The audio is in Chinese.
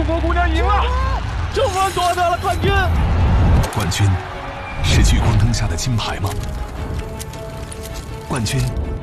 国姑娘赢了，中国夺得了冠军。 冠军是聚光灯下的金牌吗？冠军